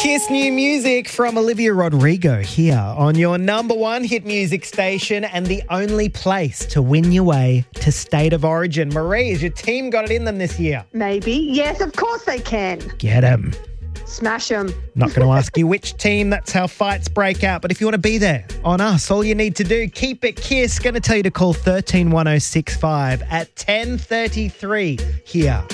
Kiss new music from Olivia Rodrigo here on your number one hit music station and the only place to win your way to State of Origin. Marie, has your team got it in them this year? Maybe. Yes, of course they can. Get 'em. Smash them. Not going to ask you which team, that's how fights break out. But if you want to be there on us, all you need to do, keep it Kiss. Going to tell you to call 131065 at 10:33 here